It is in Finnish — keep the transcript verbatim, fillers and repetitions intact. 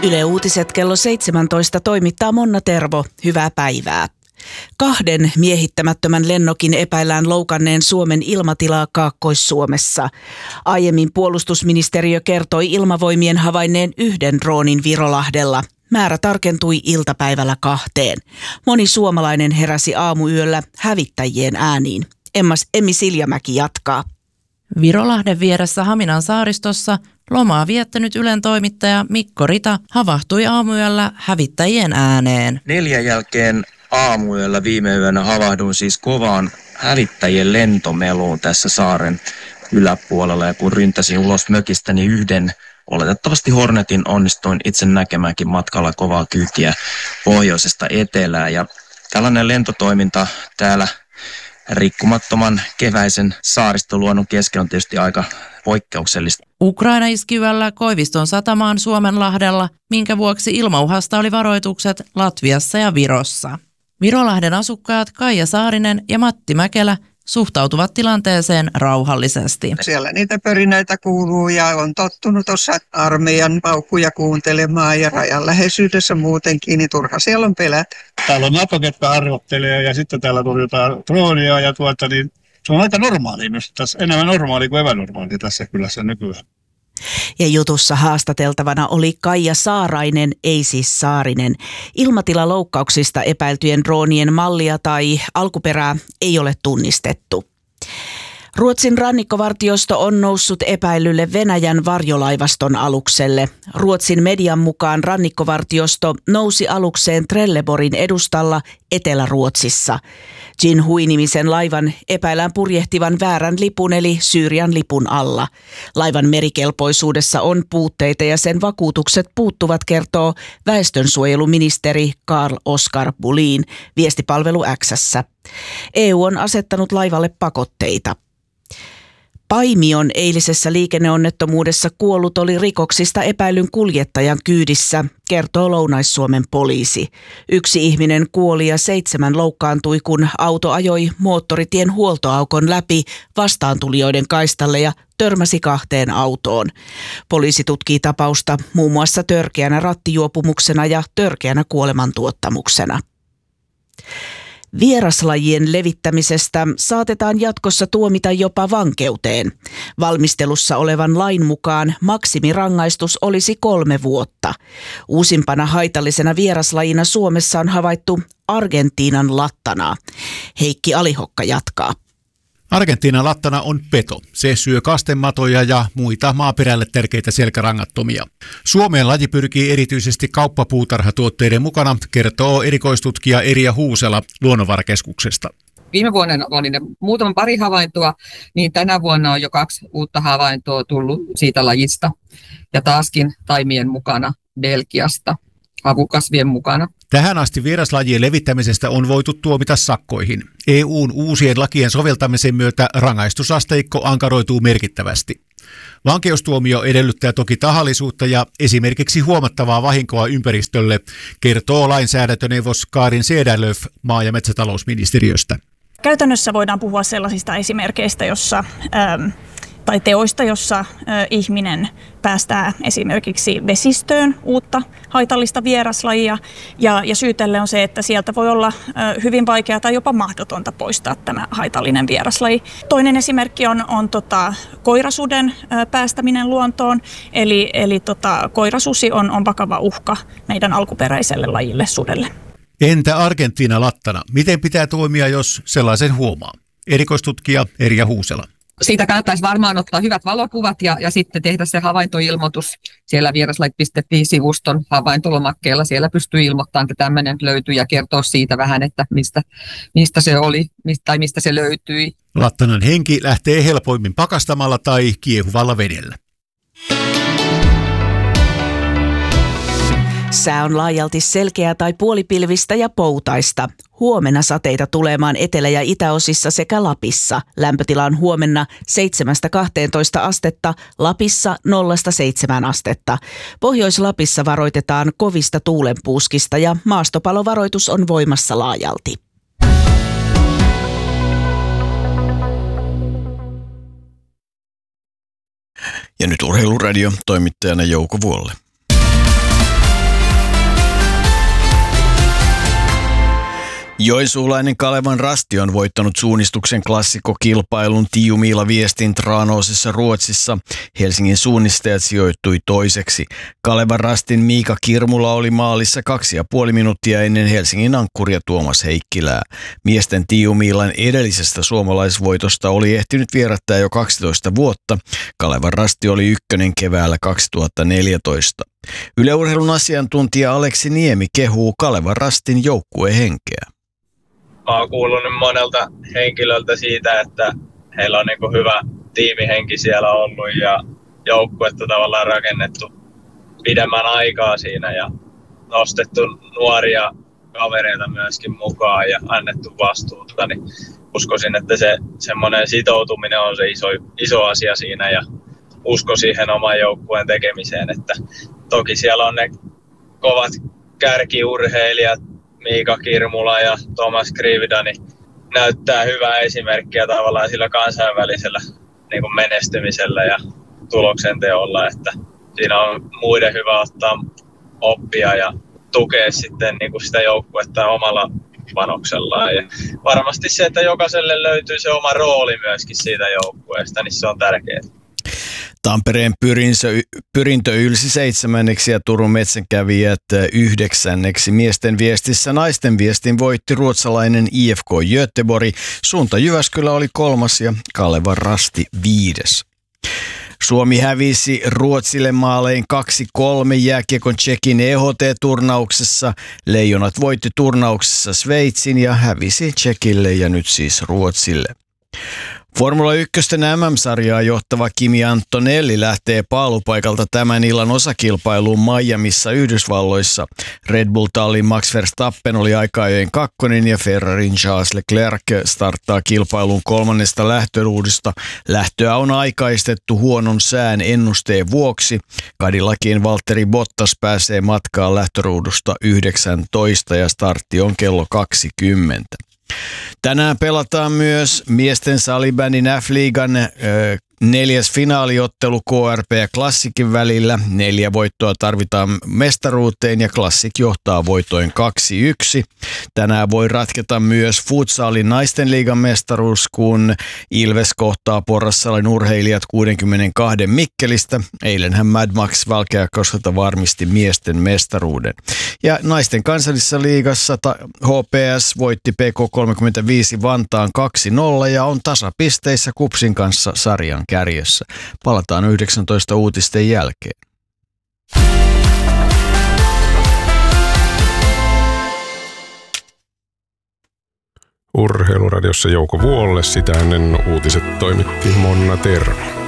Yle Uutiset kello seitsemäntoista toimittaa Monna Tervo. Hyvää päivää. Kahden miehittämättömän lennokin epäillään loukanneen Suomen ilmatilaa Kaakkois-Suomessa. Aiemmin puolustusministeriö kertoi ilmavoimien havainneen yhden droonin Virolahdella. Määrä tarkentui iltapäivällä kahteen. Moni suomalainen heräsi aamuyöllä hävittäjien ääniin. Emmas, Emmi Siljamäki jatkaa. Virolahden vieressä Haminan saaristossa lomaa viettänyt Ylen toimittaja Mikko Rita havahtui aamuyöllä hävittäjien ääneen. Neljän jälkeen aamuyöllä viime yönä havahduin siis kovaan hävittäjien lentomeluun tässä saaren yläpuolella. Ja kun ryntäsin ulos mökistä, niin yhden oletettavasti Hornetin onnistuin itse näkemäänkin matkalla kovaa kyytiä pohjoisesta etelään. Ja tällainen lentotoiminta täällä rikkumattoman keväisen saaristoluonnon kesken on tietysti aika poikkeuksellista. Ukraina iski yöllä Koiviston satamaan Suomenlahdella, minkä vuoksi ilmauhasta oli varoitukset Latviassa ja Virossa. Virolahden asukkaat Kaija Saarinen ja Matti Mäkelä suhtautuvat tilanteeseen rauhallisesti. Siellä niitä pörinöitä kuuluu ja on tottunut tuossa armeijan paukkuja kuuntelemaan ja rajan läheisyydessä muutenkin, niin turha siellä on pelätä. Täällä on NATO, ketkä arvottelee ja sitten täällä torjutaan droonia ja tuota, niin se on aika normaali myös. Tässä enemmän normaali kuin epänormaali tässä kylässä nykyään. Ja jutussa haastateltavana oli Kaija Saarainen, ei siis Saarinen. Ilmatilaloukkauksista epäiltyjen droonien mallia tai alkuperää ei ole tunnistettu. Ruotsin rannikkovartiosto on noussut epäilylle Venäjän varjolaivaston alukselle. Ruotsin median mukaan rannikkovartiosto nousi alukseen Trelleborgin edustalla Etelä-Ruotsissa. Jin Hui-nimisen laivan epäillään purjehtivan väärän lipun eli Syyrian lipun alla. Laivan merikelpoisuudessa on puutteita ja sen vakuutukset puuttuvat, kertoo väestönsuojeluministeri Carl Oskar Bulin viestipalvelu X:ssä. E U on asettanut laivalle pakotteita. Paimion eilisessä liikenneonnettomuudessa kuollut oli rikoksista epäilyn kuljettajan kyydissä, kertoo Lounais-Suomen poliisi. Yksi ihminen kuoli ja seitsemän loukkaantui, kun auto ajoi moottoritien huoltoaukon läpi vastaantulijoiden kaistalle ja törmäsi kahteen autoon. Poliisi tutkii tapausta muun muassa törkeänä rattijuopumuksena ja törkeänä kuolemantuottamuksena. Vieraslajien levittämisestä saatetaan jatkossa tuomita jopa vankeuteen. Valmistelussa olevan lain mukaan maksimirangaistus olisi kolme vuotta. Uusimpana haitallisena vieraslajina Suomessa on havaittu Argentiinan lattanaa. Heikki Alihokka jatkaa. Argentiinan lattana on peto. Se syö kastematoja ja muita maaperälle tärkeitä selkärangattomia. Suomeen laji pyrkii erityisesti kauppapuutarhatuotteiden mukana, kertoo erikoistutkija Erja Huusela Luonnonvarakeskuksesta. Viime vuonna oli ne muutaman pari havaintoa, niin tänä vuonna on jo kaksi uutta havaintoa tullut siitä lajista. Ja taaskin taimien mukana Belgiasta, avukasvien mukana. Tähän asti vieraslajien levittämisestä on voitu tuomita sakkoihin. E U:n uusien lakien soveltamisen myötä rangaistusasteikko ankaroituu merkittävästi. Vankeustuomio edellyttää toki tahallisuutta ja esimerkiksi huomattavaa vahinkoa ympäristölle, kertoo lainsäädäntöneuvos Karin Cederlöf maa- ja metsätalousministeriöstä. Käytännössä voidaan puhua sellaisista esimerkkeistä, jossa ähm, tai teoista, jossa ihminen päästää esimerkiksi vesistöön uutta haitallista vieraslajia. Ja, ja syy tälle on se, että sieltä voi olla hyvin vaikeaa tai jopa mahdotonta poistaa tämä haitallinen vieraslaji. Toinen esimerkki on, on tota, koirasuden päästäminen luontoon. Eli, eli tota, koirasusi on, on vakava uhka meidän alkuperäiselle lajille, sudelle. Entä Argentiina lattana? Miten pitää toimia, jos sellaisen huomaa? Erikoistutkija Erja Huusela. Siitä kannattaisi varmaan ottaa hyvät valokuvat ja, ja sitten tehdä se havaintoilmoitus siellä vieraslajit piste fi-sivuston havaintolomakkeella. Siellä pystyy ilmoittamaan, että tämmöinen löytyy ja kertoa siitä vähän, että mistä, mistä se oli mistä, tai mistä se löytyi. Lattanan henki lähtee helpoimmin pakastamalla tai kiehuvalla vedellä. Sää on laajalti selkeää tai puolipilvistä ja poutaista. Huomenna sateita tulemaan etelä- ja itäosissa sekä Lapissa. Lämpötila on huomenna seitsemästä kahteentoista astetta, Lapissa nollasta seitsemään astetta. Pohjois-Lapissa varoitetaan kovista tuulenpuuskista ja maastopalovaroitus on voimassa laajalti. Ja nyt Urheiluradio toimittajana Jouko Vuolle. Joensuulainen Kalevan Rasti on voittanut suunnistuksen klassikkokilpailun Tiiumiila Viestin Tranåsessa Ruotsissa. Helsingin suunnistajat sijoittui toiseksi. Kalevan Rastin Miika Kirmula oli maalissa kaksi ja puoli minuuttia ennen Helsingin ankkuria Tuomas Heikkilää. Miesten Tiiumiilan edellisestä suomalaisvoitosta oli ehtinyt vierättää jo kaksitoista vuotta. Kalevan Rasti oli ykkönen keväällä kaksituhattaneljätoista. Yle Urheilun asiantuntija Aleksi Niemi kehuu Kalevan Rastin joukkuehenkeä. Mä oon kuullut nyt monelta henkilöltä siitä, että heillä on niin kuin hyvä tiimihenki siellä ollut ja joukkuetta tavallaan rakennettu pidemmän aikaa siinä ja nostettu nuoria kavereita myöskin mukaan ja annettu vastuuta. Niin uskoisin, että se semmoinen sitoutuminen on se iso, iso asia siinä ja usko siihen oman joukkueen tekemiseen. Että toki siellä on ne kovat kärkiurheilijat, Miika Kirmula ja Thomas Krivida, niin näyttää hyvää esimerkkiä tavallaan sillä kansainvälisellä niin kuin menestymisellä ja tuloksenteolla, että siinä on muiden hyvä ottaa oppia ja tukea sitten niin kuin sitä joukkuetta omalla panoksellaan. Ja varmasti se, että jokaiselle löytyy se oma rooli myöskin siitä joukkueesta, niin se on tärkeää. Tampereen pyrinsö, pyrintö ylsi seitsemänneksi ja Turun metsänkävijät yhdeksänneksi. Miesten viestissä naisten viestin voitti ruotsalainen I F K Göteborg. Suunta Jyväskylä oli kolmas ja Kalevan Rasti viides. Suomi hävisi Ruotsille maalein kaksi kolme jääkiekon Tšekin E H T-turnauksessa. Leijonat voitti turnauksessa Sveitsin ja hävisi Tšekille ja nyt siis Ruotsille. Formula ykkösten M M-sarjaa johtava Kimi Antonelli lähtee paalupaikalta tämän illan osakilpailuun Miamissa Yhdysvalloissa. Red Bull-tallin Max Verstappen oli aika-ajojen kakkonen ja Ferrarin Charles Leclerc starttaa kilpailuun kolmannesta lähtöruudusta. Lähtöä on aikaistettu huonon sään ennusteen vuoksi. Cadillacin Valtteri Bottas pääsee matkaan lähtöruudusta yhdeksäntoista ja startti on kello kaksikymmentä. Tänään pelataan myös miesten salibändin F-liigan ö, neljäs finaaliottelu K R P ja Klassikin välillä. Neljä voittoa tarvitaan mestaruuteen ja Klassik johtaa voitoin kaksi yksi. Tänään voi ratketa myös futsalin naisten liigan mestaruus, kun Ilves kohtaa Porrassalin urheilijat kuusikymmentäkaksi Mikkelistä. Eilenhän Mad Max Valkeakoskelta varmisti miesten mestaruuden. Ja naisten kansallisessa liigassa H P S voitti P K kolmekymmentäviisi Vantaan kaksi nolla ja on tasapisteissä Kupsin kanssa sarjan kärjessä. Palataan yhdeksäntoista uutisten jälkeen. Urheiluradiossa Jouko Vuolle, sitä ennen uutiset toimitti Monna Tervo.